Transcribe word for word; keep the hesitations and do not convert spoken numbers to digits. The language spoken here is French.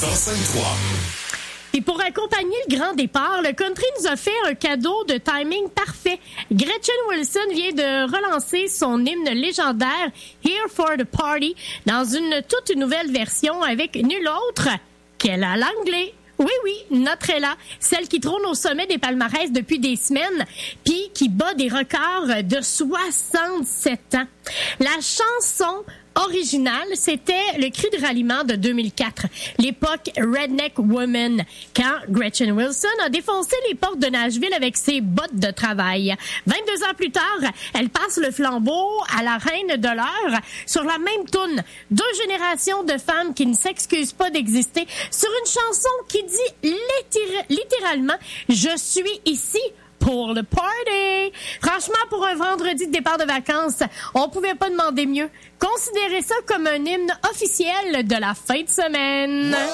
cent cinq trois. Et pour accompagner le grand départ, le country nous a fait un cadeau de timing parfait. Gretchen Wilson vient de relancer son hymne légendaire Here for the Party dans une toute nouvelle version avec nul autre qu'elle a l'anglais. Oui, oui, notre Ella, celle qui trône au sommet des palmarès depuis des semaines, puis qui bat des records de soixante-sept ans. La chanson originale, c'était le cri de ralliement de deux mille quatre, l'époque Redneck Woman, quand Gretchen Wilson a défoncé les portes de Nashville avec ses bottes de travail. vingt-deux ans plus tard, elle passe le flambeau à la reine de l'heure sur la même toune. Deux générations de femmes qui ne s'excusent pas d'exister sur une chanson qui dit littér- littéralement « Je suis ici ». Pour le party! Franchement, pour un vendredi de départ de vacances, on pouvait pas demander mieux. Considérez ça comme un hymne officiel de la fin de semaine.